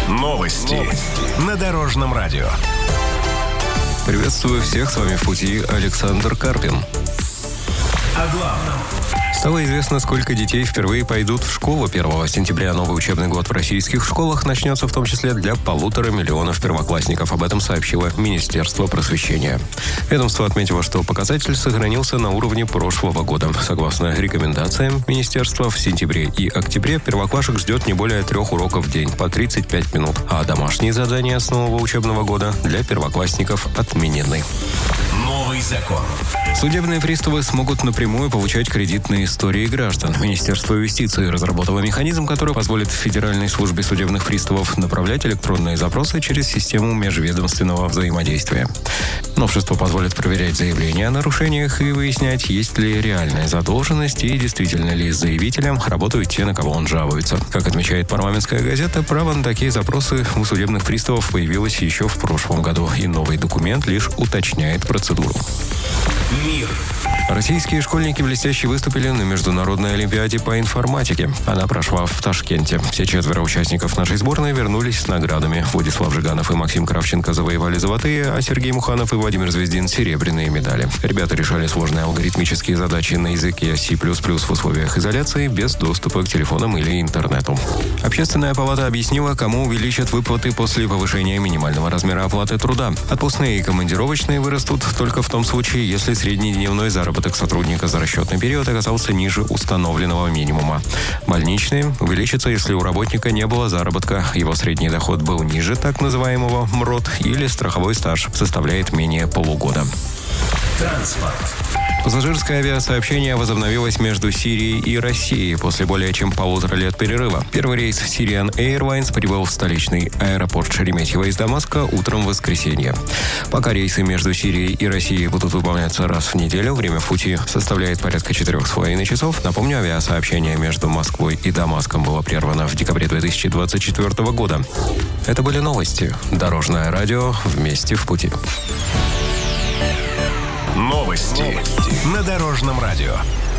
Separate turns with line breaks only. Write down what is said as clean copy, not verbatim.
Новости на Дорожном радио.
Приветствую всех, с вами в пути Александр Карпин.
О главном.
Стало известно, сколько детей впервые пойдут в школу. 1 сентября новый учебный год в российских школах начнется в том числе для 1,5 миллиона первоклассников. Об этом сообщило Министерство просвещения. Ведомство отметило, что показатель сохранился на уровне прошлого года. Согласно рекомендациям министерства, в сентябре и октябре первоклашек ждет не более 3 уроков в день по 35 минут, а домашние задания с нового учебного года для первоклассников отменены.
Новый закон.
Судебные приставы смогут напрямую получать кредитные истории граждан. Министерство юстиции разработало механизм, который позволит Федеральной службе судебных приставов направлять электронные запросы через систему межведомственного взаимодействия. Новшество позволит проверять заявления о нарушениях и выяснять, есть ли реальная задолженность и действительно ли с заявителем работают те, на кого он жалуется. Как отмечает «Парламентская газета», право на такие запросы у судебных приставов появилось еще в прошлом году, и новый документ лишь уточняет процедуру.
Мир.
Российские школьники блестяще выступили на Международной олимпиаде по информатике. Она прошла в Ташкенте. Все 4 участников нашей сборной вернулись с наградами. Владислав Жиганов и Максим Кравченко завоевали золотые, а Сергей Муханов и Владимир Звездин – серебряные медали. Ребята решали сложные алгоритмические задачи на языке C++ в условиях изоляции без доступа к телефонам или интернету. Общественная палата объяснила, кому увеличат выплаты после повышения минимального размера оплаты труда. Отпускные и командировочные вырастут только в том случае, если средний дневной заработок сотрудника за расчетный период оказался ниже установленного минимума. Больничные увеличатся, если у работника не было заработка, его средний доход был ниже так называемого МРОТ или страховой стаж составляет менее полугода.
Транспорт.
Пассажирское авиасообщение возобновилось между Сирией и Россией после более чем 1,5 лет перерыва. Первый рейс Syrian Airlines прибыл в столичный аэропорт Шереметьево из Дамаска утром в воскресенье. Пока рейсы между Сирией и Россией будут выполняться раз в неделю, время в пути составляет порядка 4,5 часов. Напомню, авиасообщение между Москвой и Дамаском было прервано в декабре 2024 года. Это были новости. Дорожное радио. Вместе в пути.
Новости на Дорожном радио.